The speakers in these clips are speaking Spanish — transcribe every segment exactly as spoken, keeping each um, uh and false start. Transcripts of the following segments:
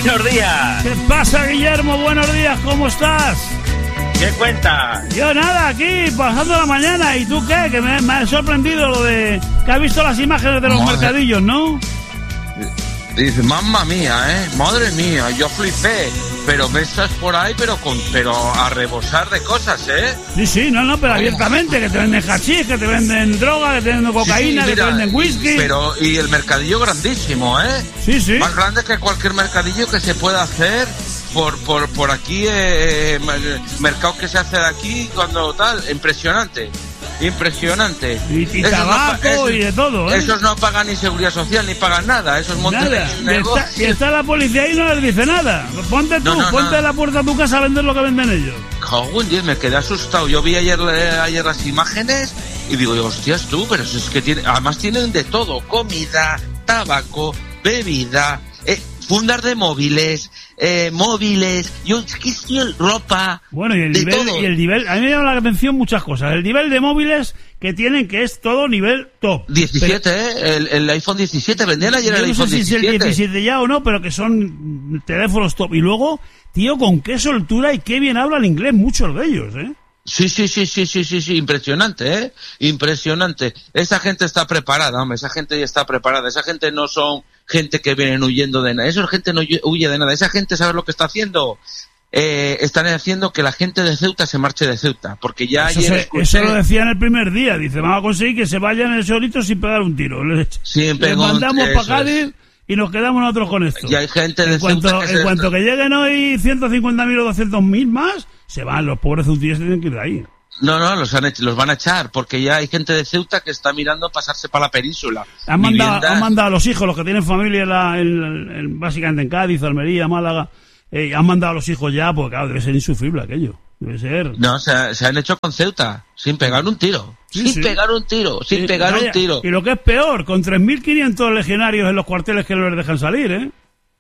buenos días. ¿Qué pasa, Guillermo? Buenos días, ¿cómo estás? ¿Qué cuentas? Yo nada, aquí pasando la mañana. ¿Y tú qué? Que me, me ha sorprendido lo de que has visto las imágenes de los Madre. mercadillos, ¿no? Dice, mamma mía, ¿eh? Madre mía, yo flipé. Pero mesas por ahí, pero con pero a rebosar de cosas, ¿eh? Sí, sí, no, no, pero abiertamente, que te venden hachís, que te venden droga, que te venden cocaína, sí, sí, mira, que te venden whisky. Pero, y el mercadillo grandísimo, ¿eh? Sí, sí. Más grande que cualquier mercadillo que se pueda hacer por por por aquí, eh, mercado que se hace de aquí, cuando tal, impresionante. Impresionante. Y, y tabaco no, esos, y de todo, ¿eh? Esos no pagan ni seguridad social ni pagan nada. Esos montan y está, y está la policía ahí y no les dice nada. Ponte tú, no, no, ponte a la puerta de tu casa a vender lo que venden ellos. Jogún, me quedé asustado. Yo vi ayer, ayer las imágenes y digo, hostias tú, pero es que tiene, además tienen de todo: comida, tabaco, bebida, eh, fundas de móviles, eh, móviles, yo ropa. Bueno, y el nivel, todo. y el nivel, a mí me llama la atención muchas cosas. El nivel de móviles que tienen, que es todo nivel top. diecisiete, pero, ¿eh? El, el iPhone diecisiete, vendían ayer el no iPhone sé si diecisiete. Es el diecisiete ya o no, pero que son teléfonos top. Y luego, tío, con qué soltura y qué bien hablan inglés muchos de ellos, ¿eh? Sí, sí, sí, sí, sí, sí, sí, impresionante, ¿eh? Impresionante. Esa gente está preparada, hombre, esa gente ya está preparada. Esa gente no son gente que vienen huyendo de nada. Esa gente no huye de nada. Esa gente sabe lo que está haciendo. Eh, están haciendo que la gente de Ceuta se marche de Ceuta, porque ya eso, ayer se, escuché... eso lo decían el primer día. Dice, vamos a conseguir que se vayan el solito sin pegar un tiro. Les, sí, les mandamos para Cádiz es. y nos quedamos nosotros con esto. Y hay gente de en cuanto, Ceuta que En se... cuanto que lleguen hoy ciento cincuenta mil o doscientos mil más, se van, los pobres ceutíes tienen que ir de ahí. No, no, los, han hecho, los van a echar, porque ya hay gente de Ceuta que está mirando pasarse para la península. Han mandado, han mandado a los hijos, los que tienen familia en la, en, en, básicamente en Cádiz, Almería, Málaga, eh, han mandado a los hijos ya, porque claro, debe ser insufrible aquello. Debe ser. No, se, se han hecho con Ceuta, sin pegar un tiro. Sí, sin sí. pegar un tiro, sin sí, pegar vaya, un tiro. Y lo que es peor, con tres mil quinientos legionarios en los cuarteles que no les dejan salir, ¿eh?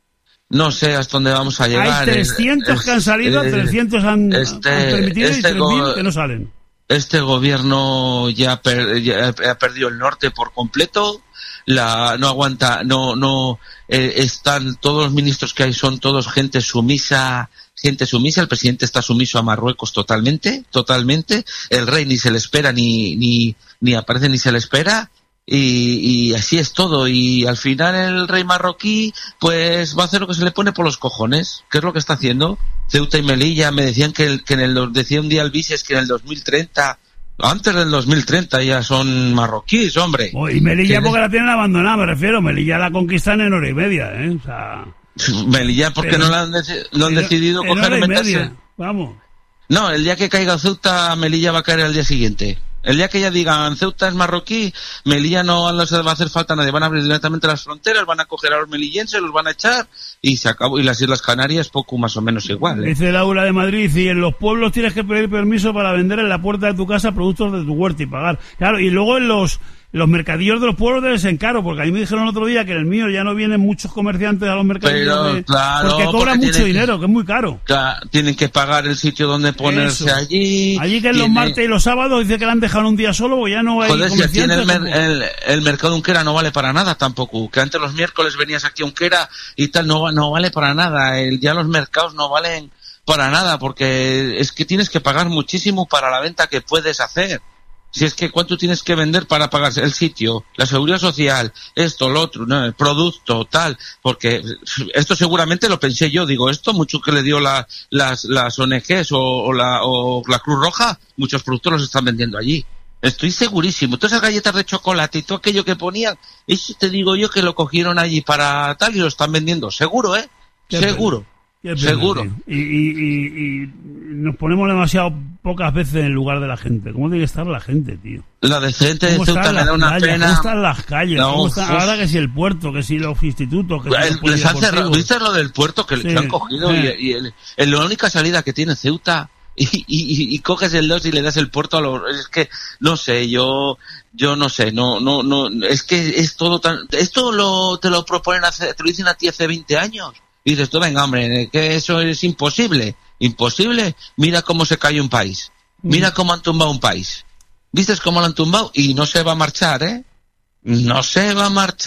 No sé hasta dónde vamos a llegar. Hay trescientos es, que han salido, eh, trescientos han, este, han permitido este y tres mil que no salen. Este gobierno ya, per, ya ha perdido el norte por completo. La no aguanta, no no eh, están todos los ministros que hay son todos gente sumisa, gente sumisa. El presidente está sumiso a Marruecos totalmente, totalmente. El rey ni se le espera ni ni ni aparece ni se le espera. Y, y así es todo, y al final el rey marroquí pues va a hacer lo que se le pone por los cojones. ¿Qué es lo que está haciendo? Ceuta y Melilla me decían que, el, que en el decía un día el Vises que en el dos mil treinta, antes del dos mil treinta ya son marroquíes, hombre. Oh, y Melilla porque la tienen abandonada, me refiero. Melilla la conquistan en hora y media, ¿eh? O sea... Melilla porque pero, no la han, dec- no han pero, decidido en coger hora y y meterse. Media. Vamos. No, el día que caiga Ceuta, Melilla va a caer al día siguiente. El día que ya digan Ceuta es marroquí, Melilla no, no se va a hacer falta a nadie. Van a abrir directamente las fronteras, van a coger a los melillenses, los van a echar y se acabó. Y las Islas Canarias poco más o menos igual, ¿eh? Dice Laura de Madrid, y en los pueblos tienes que pedir permiso para vender en la puerta de tu casa productos de tu huerta y pagar. Claro, y luego en los... Los mercadillos de los pueblos deben ser caros, porque a mí me dijeron el otro día que en el mío ya no vienen muchos comerciantes a los mercadillos. Pero, de, claro, porque cobran porque mucho dinero, que, que es muy caro. Claro, tienen que pagar el sitio donde ponerse Eso. allí. Allí que en tiene... los martes y los sábados dice que le han dejado un día solo, porque ya no hay Joder, comerciantes. Si tiene el, mer- el, el mercado Unquera no vale para nada tampoco. Que antes los miércoles venías aquí a Unquera y tal, no, no vale para nada. El, ya los mercados no valen para nada, porque es que tienes que pagar muchísimo para la venta que puedes hacer. Si es que cuánto tienes que vender para pagar el sitio, la seguridad social, esto, lo otro, ¿no? El producto, tal, porque esto seguramente lo pensé yo, digo, esto mucho que le dio la, las, las O N Ges o, o, la, o la Cruz Roja, muchos productos los están vendiendo allí. Estoy segurísimo. Todas esas galletas de chocolate y todo aquello que ponían, eso te digo yo que lo cogieron allí para tal y lo están vendiendo. Seguro, ¿eh? Qué Seguro. Pena, Seguro. Y, y, y, y nos ponemos demasiado pocas veces en el lugar de la gente. ¿Cómo tiene que estar la gente, tío? La de gente de Ceuta me da una calles, pena. ¿Cómo están las calles? No, ¿Cómo están? Ahora que si el puerto, que si los institutos, que si el, les han cerrado. ¿Viste lo del puerto que, sí, que han cogido? Eh. Y, y el, el, la única salida que tiene Ceuta y, y, y, y coges el dos y le das el puerto a los... Es que, no sé, yo yo no sé, no no no es que es todo tan... Esto lo te lo proponen, hace, te lo dicen a ti hace veinte años. Y dices tú, venga, hombre, que eso es imposible. ¿Imposible? Mira cómo se cayó un país. Mira cómo han tumbado un país. ¿Viste cómo lo han tumbado? Y no se va a marchar, ¿eh? No se va a marchar.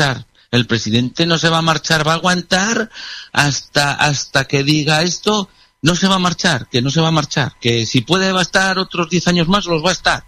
El presidente no se va a marchar, va a aguantar hasta hasta que diga esto, no se va a marchar, que no se va a marchar, que si puede va a estar otros diez años más, los va a estar.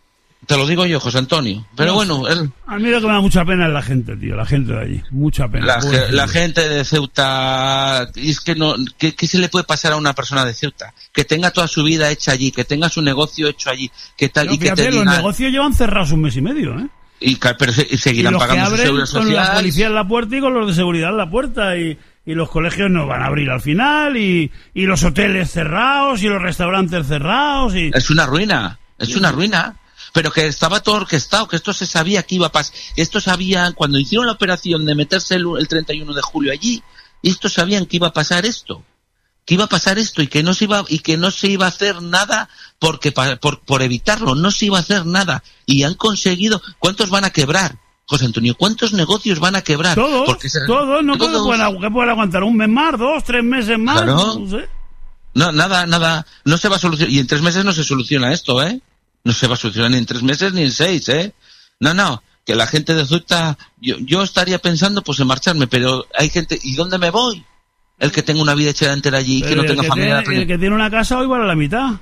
Te lo digo yo, José Antonio. Pero no, bueno... Él... A mí lo que me da mucha pena es la gente, tío, la gente de allí. Mucha pena. La, ge- la gente de Ceuta... Es que no... ¿qué, ¿Qué se le puede pasar a una persona de Ceuta? Que tenga toda su vida hecha allí, que tenga su negocio hecho allí, que tal... Pero y fíjate, que te los diga... negocios llevan cerrados un mes y medio, ¿eh? Y, pero se, seguirán y los pagando que abren su seguridad social. Con la policía en la puerta y con los de seguridad en la puerta y, y los colegios no van a abrir al final y, y los hoteles cerrados y los restaurantes cerrados y... Es una ruina, es sí. una ruina. Pero que estaba todo orquestado, que esto se sabía que iba a pasar. Esto sabían, cuando hicieron la operación de meterse el, el treinta y uno de julio allí, estos sabían que iba a pasar esto. Que iba a pasar esto y que no se iba, y que no se iba a hacer nada porque, por, por evitarlo, no se iba a hacer nada. Y han conseguido, ¿cuántos van a quebrar? José Antonio, ¿cuántos negocios van a quebrar? Todos, porque se, todos, no todos. Pueden, que pueden aguantar un mes más, dos, tres meses más. Claro. No sé. No, nada, nada, no se va a solucionar, y en tres meses no se soluciona esto, ¿eh? No se va a solucionar ni en tres meses ni en seis, ¿eh? No, no, que la gente de Ceuta, yo, yo estaría pensando pues en marcharme, pero hay gente, ¿y dónde me voy? El que tenga una vida hecha entera allí y que no tenga que familia. Tiene, el que tiene una casa hoy vale la mitad.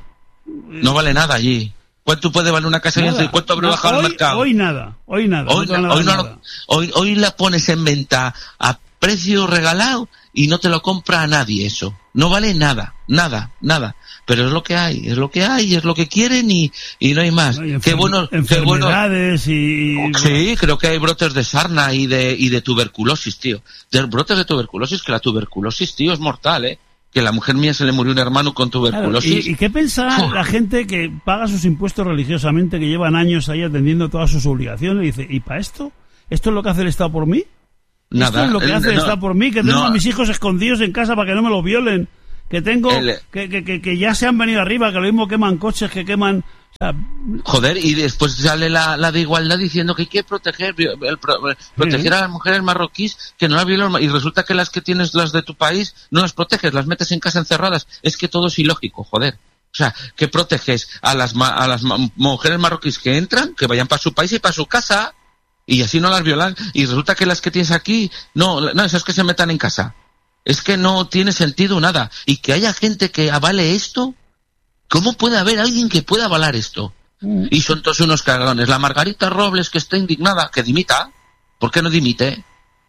No vale nada allí. ¿Cuánto puede valer una casa? Nada. ¿Y cuánto habrá no, bajado hoy, el mercado? Hoy nada, hoy nada. Hoy, no la, hoy, no, nada. Hoy, hoy la pones en venta a precio regalado y no te lo compra a nadie eso. No vale nada, nada, nada. Pero es lo que hay, es lo que hay, es lo que quieren y, y no hay más. No, y enfer- qué bueno, qué bueno. Y... Sí, creo que hay brotes de sarna y de y de tuberculosis, tío. De brotes de tuberculosis, que la tuberculosis, tío, es mortal, ¿eh? Que la mujer mía se le murió un hermano con tuberculosis. Claro, ¿y, ¿Y qué pensará oh. la gente que paga sus impuestos religiosamente, que llevan años ahí atendiendo todas sus obligaciones y dice, ¿y para esto? ¿Esto es lo que hace el Estado por mí? Nada. ¿Esto es lo que el, hace el no, Estado por mí? Que tengo no. a mis hijos escondidos en casa para que no me los violen. Que tengo, el, que, que, que, que ya se han venido arriba, que lo mismo queman coches, que queman... O sea, joder, y después sale la, la de igualdad diciendo que hay que proteger el, proteger a las mujeres marroquíes, que no las violen, y resulta que las que tienes, las de tu país, no las proteges, las metes en casa encerradas. Es que todo es ilógico, joder. O sea, que proteges a las, a las mujeres marroquíes que entran, que vayan para su país y para su casa, y así no las violan, y resulta que las que tienes aquí, no, no, esas que se metan en casa. Es que no tiene sentido nada. Y que haya gente que avale esto, ¿cómo puede haber alguien que pueda avalar esto? Mm. Y son todos unos cagadones. La Margarita Robles, que está indignada, que dimita. ¿Por qué no dimite?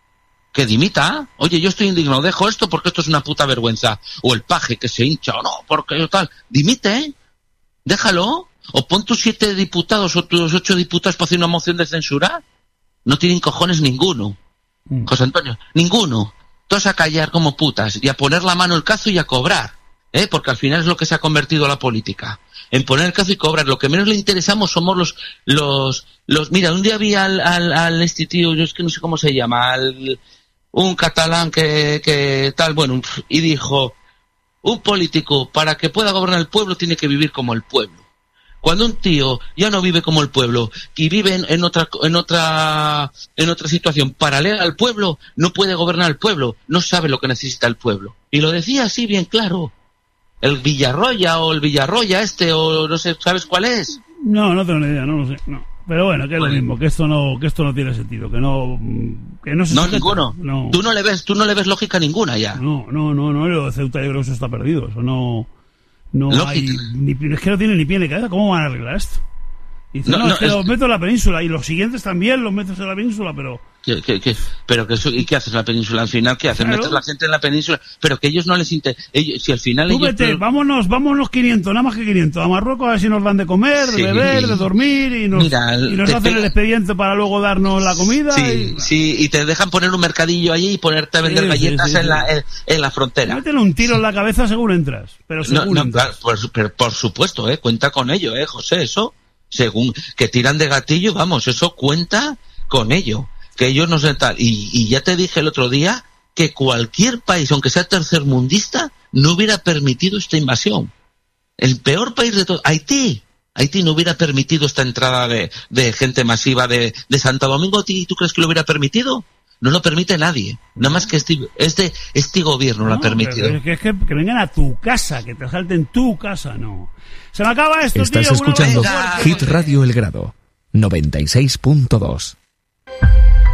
Que dimita. Oye, yo estoy indignado, dejo esto porque esto es una puta vergüenza. O el paje que se hincha, o no, porque tal. Dimite, déjalo. O pon tus siete diputados o tus ocho diputados para hacer una moción de censura. No tienen cojones ninguno. Mm. José Antonio, ninguno. Todos a callar como putas y a poner la mano el cazo y a cobrar, ¿eh? Porque al final es lo que se ha convertido la política, en poner el cazo y cobrar. Lo que menos le interesamos somos los, los, los, mira, un día vi al, al, al este tío, yo es que no sé cómo se llama, al, un catalán que, que tal, bueno, y dijo, un político para que pueda gobernar el pueblo tiene que vivir como el pueblo. Cuando un tío ya no vive como el pueblo y vive en, en otra en otra en otra situación paralela al pueblo, no puede gobernar el pueblo, no sabe lo que necesita el pueblo. Y lo decía así bien claro. El Villarroya o el Villarroya este o no sé, ¿sabes cuál es? No, no tengo ni idea, no lo sé, no. Pero bueno, que es bueno. Lo mismo, que esto no que esto no tiene sentido, que no que no se No, ninguno. No. Tú no le ves, tú no le ves lógica ninguna ya. No, no, no, no, lo de Ceuta y Grosso está perdido, eso no no lógica. Hay ni, es que no tiene ni pie ni cabeza, ¿cómo van a arreglar esto? Y dice, no, no, no, es que es... los meto en la península y los siguientes también los metes en la península, pero ¿Qué, qué, qué? Pero que eso, ¿y qué haces en la península? Al final, ¿qué haces? Claro. Metes la gente en la península, pero que ellos no les interesa. Si al final Tú ellos... vete, vámonos, vámonos quinientos, nada más que quinientos, a Marruecos a ver si nos dan de comer, sí. de beber, de dormir y nos, Mira, y nos hacen te... el expediente para luego darnos la comida. Sí, y... sí, y te dejan poner un mercadillo allí y ponerte a vender sí, galletas sí, sí, en, sí. La, en, en la frontera. Meten un tiro en la cabeza según entras, pero según no, no, entras. Claro, por, por, por supuesto, eh, cuenta con ello, eh, José, eso, según que tiran de gatillo, vamos, eso cuenta con ello. Que ellos no se tal. Y, y ya te dije el otro día que cualquier país, aunque sea tercermundista, no hubiera permitido esta invasión. El peor país de todo, Haití. Haití no hubiera permitido esta entrada de, de gente masiva de, de Santo Domingo. ¿Tú crees que lo hubiera permitido? No lo permite nadie. Nada más que este, este, este gobierno no, lo ha permitido. Es que, es que, que vengan a tu casa, que te salten tu casa, no. Se me acaba esto, Estás tío. escuchando Una... Hit Radio El Grado, noventa y seis punto dos.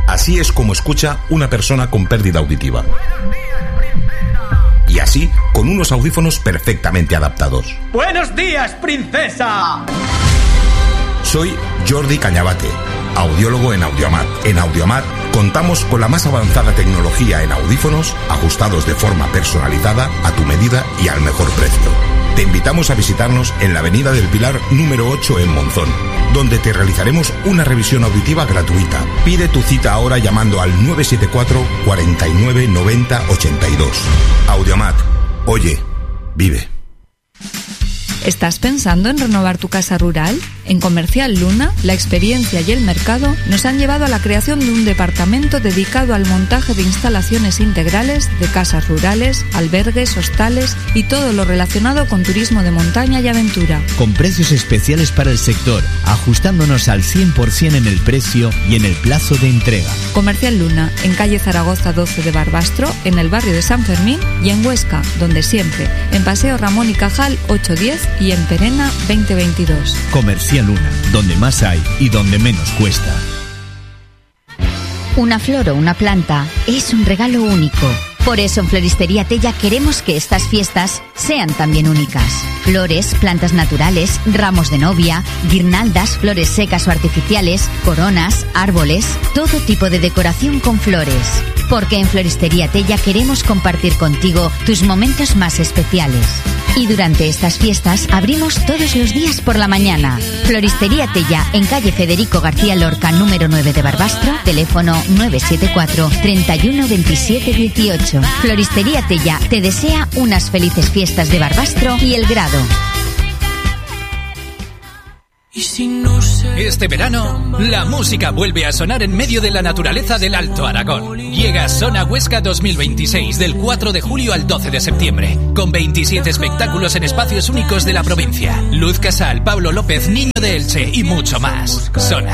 Así es como escucha una persona con pérdida auditiva. Y así, con unos audífonos perfectamente adaptados. ¡Buenos días, princesa! Soy Jordi Cañabate, audiólogo en Audiomat. En Audiomat contamos con la más avanzada tecnología en audífonos, ajustados de forma personalizada, a tu medida y al mejor precio. Te invitamos a visitarnos en la Avenida del Pilar número ocho en Monzón, donde te realizaremos una revisión auditiva gratuita. Pide tu cita ahora llamando al nueve siete cuatro, cuarenta y nueve, noventa, ochenta y dos. Audiomat. Oye, vive. ¿Estás pensando en renovar tu casa rural? En Comercial Luna, la experiencia y el mercado nos han llevado a la creación de un departamento dedicado al montaje de instalaciones integrales de casas rurales, albergues, hostales y todo lo relacionado con turismo de montaña y aventura. Con precios especiales para el sector, ajustándonos al cien por ciento en el precio y en el plazo de entrega. Comercial Luna, en calle Zaragoza doce de Barbastro, en el barrio de San Fermín, y en Huesca, donde siempre, en Paseo Ramón y Cajal ochocientos diez y en Perena veinte veintidós. Comercial Luna, donde más hay y donde menos cuesta. Una flor o una planta es un regalo único. Por eso en Floristería Tella queremos que estas fiestas sean también únicas. Flores, plantas naturales, ramos de novia, guirnaldas, flores secas o artificiales, coronas, árboles, todo tipo de decoración con flores. Porque en Floristería Tella queremos compartir contigo tus momentos más especiales. Y durante estas fiestas abrimos todos los días por la mañana. Floristería Tella, en calle Federico García Lorca, número nueve de Barbastro, teléfono nueve siete cuatro, treinta y uno, veintisiete dieciocho. Floristería Tella te desea unas felices fiestas de Barbastro y El Grado. Este verano, la música vuelve a sonar en medio de la naturaleza del Alto Aragón. Llega Sona Huesca dos mil veintiséis del cuatro de julio al doce de septiembre, con veintisiete espectáculos en espacios únicos de la provincia. Luz Casal, Pablo López, Niño de Elche y mucho más. Sona,